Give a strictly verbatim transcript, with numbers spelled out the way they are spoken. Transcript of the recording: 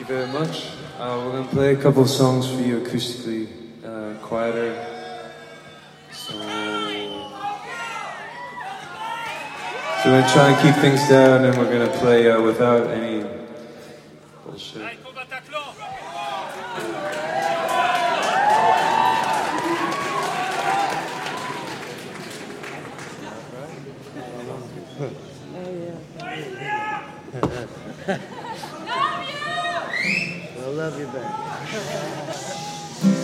you very much. Uh, we're gonna play a couple of songs for you acoustically, uh, quieter. So, so we're gonna try and keep things down, and we're gonna play uh, without any bullshit. I love you back.